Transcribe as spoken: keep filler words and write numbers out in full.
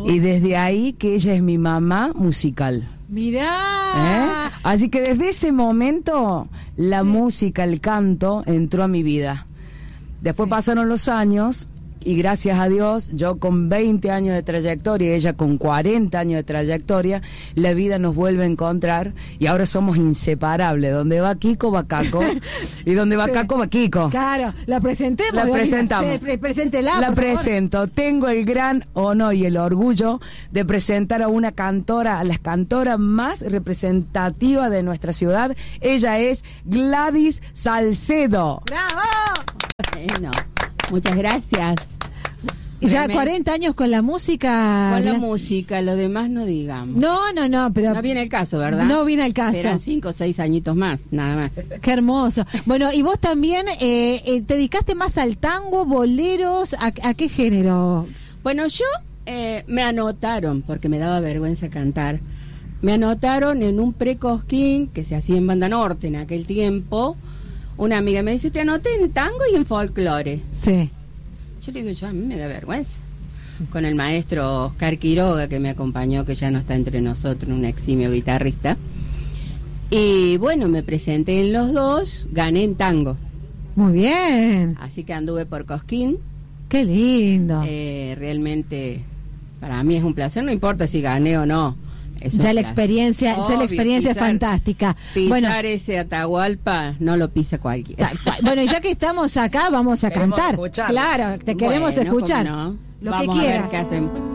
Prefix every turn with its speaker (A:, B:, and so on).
A: Y desde ahí que ella es mi mamá musical.
B: Mirá.
A: ¿Eh? Así que desde ese momento la sí. música, el canto entró a mi vida. Después sí. pasaron los años y gracias a Dios, yo con veinte años de trayectoria, ella con cuarenta años de trayectoria, la vida nos vuelve a encontrar y ahora somos inseparables. Donde va Kiko, va Caco, y donde va sí. Caco, va Kiko.
B: Claro, la presentemos.
A: La presentamos.
B: Sí, preséntela,
A: la presento. Favor. Tengo el gran honor y el orgullo de presentar a una cantora, a la cantora más representativa de nuestra ciudad. Ella es Gladys Salcedo.
B: ¡Bravo!
C: Bueno, muchas gracias.
B: Y ya Realmente. cuarenta años con la música.
C: Con la, la música, lo demás no digamos.
B: No, no, no, pero...
C: No viene el caso, ¿verdad?
B: No viene el caso.
C: Serán cinco o seis añitos más, nada más.
B: Qué hermoso. Bueno, y vos también eh, eh, te dedicaste más al tango, boleros, ¿a, a qué género?
C: Bueno, yo eh, me anotaron, porque me daba vergüenza cantar, me anotaron en un pre-cosquín que se hacía en Banda Norte en aquel tiempo. Una amiga me dice, te anoté en tango y en folclore.
B: Sí.
C: Yo le digo, yo a mí me da vergüenza. Sí. Con el maestro Oscar Quiroga, que me acompañó, que ya no está entre nosotros, un eximio guitarrista. Y bueno, me presenté en los dos, gané en tango.
B: Muy bien.
C: Así que anduve por Cosquín.
B: Qué lindo.
C: Eh, realmente, para mí es un placer, no importa si gané o no.
B: Ya la experiencia, Obvio, ya la experiencia pisar, es fantástica.
C: Pisar
B: bueno,
C: ese Atahualpa no lo pisa cualquiera.
B: Bueno, ya que estamos acá, vamos a
A: queremos
B: cantar.
A: Escuchar.
B: Claro, te queremos
C: bueno,
B: escuchar.
C: No?
B: Lo
C: Vamos
B: que quieras.
C: A ver qué hacemos.